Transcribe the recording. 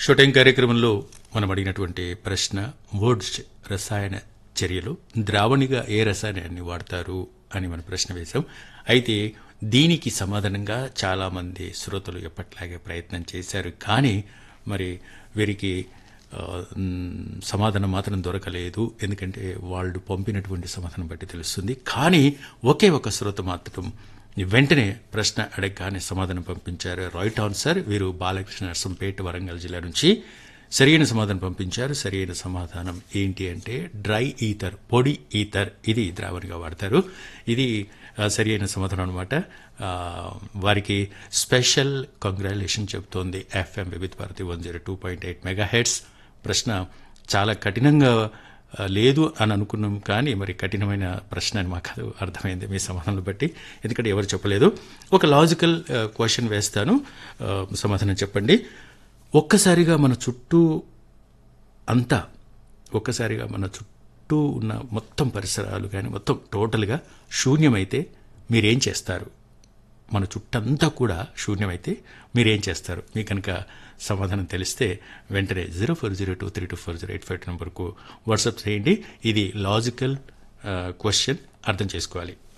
Shooting కార్యక్రమంలో మనం అడిగినటువంటి ప్రశ్న వుడ్స్ రసాయన చర్యలు ద్రావణిగా ఏ రసాయనాన్ని వాడతారు అని మనం ప్రశ్న వేశాం. అయితే దీనికి సమాధానంగా చాలామంది శ్రోతలు ఎప్పట్లాగే ప్రయత్నం చేశారు. కానీ మరి వీరికి సమాధానం మాత్రం దొరకలేదు. ఎందుకంటే వాళ్ళు పంపినటువంటి సమాధానం బట్టి తెలుస్తుంది. కానీ ఒకే ఒక శ్రోత మాత్రం వెంటనే ప్రశ్న అడగగానే సమాధానం పంపించారు. Right answer. వీరు బాలకృష్ణ నర్సంపేట వరంగల్ జిల్లా నుంచి సరైన సమాధానం పంపించారు. సరైన సమాధానం ఏంటి అంటే డ్రై ఈథర్, పొడి ఈథర్. ఇది ద్రావణిగా వాడతారు. ఇది సరైన సమాధానం అనమాట. వారికి స్పెషల్ కంగ్రాచులేషన్ చెబుతోంది ఎఫ్ఎం వివిధ భారతి 102.8 మెగాహెర్ట్జ్. ప్రశ్న చాలా కఠినంగా లేదు అని అనుకున్నాం, కానీ మరి కఠినమైన ప్రశ్న అని మాకు అది అర్థమైంది మీ సమాధానం బట్టి. ఎందుకంటే ఎవరు చెప్పలేదు. ఒక లాజికల్ క్వశ్చన్ వేస్తాను, సమాధానం చెప్పండి. ఒక్కసారిగా మన చుట్టూ ఉన్న మొత్తం పరిసరాలు కానీ మొత్తం టోటల్గా శూన్యమైతే మీరేం చేస్తారు? మన చుట్టంతా కూడా శూన్యమైతే మీరేం చేస్తారు? మీకు కనుక సమాధానం తెలిస్తే వెంటనే 0402324085 నంబర్కు వాట్సాప్ చేయండి. ఇది లాజికల్ క్వశ్చన్, అర్థం చేసుకోవాలి.